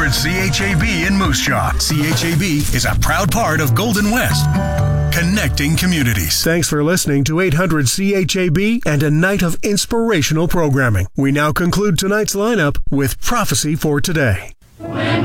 800 CHAB in Moose Jaw. CHAB is a proud part of Golden West, connecting communities. Thanks for listening to 800 CHAB and a night of inspirational programming. We now conclude tonight's lineup with Prophecy for Today. When